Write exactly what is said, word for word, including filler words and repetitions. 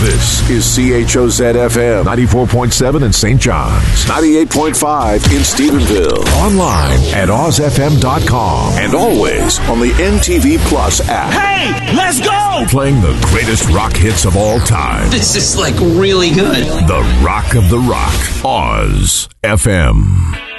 This is C H O Z F M, ninety-four point seven in Saint John's, ninety-eight point five in Stephenville. Online at oz f m dot com and always on the N T V Plus app. Hey, let's go! Playing the greatest rock hits of all time. This is like really good. The Rock of the Rock. Oz F M.